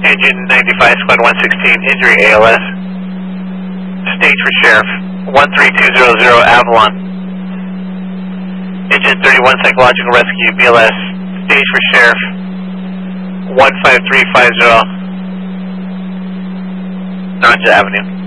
Engine 95, squad 116, injury ALS. Stage for Sheriff, 13200 Avalon. Engine 31, psychological rescue, BLS. Stage for Sheriff, 15350 Nanja Avenue.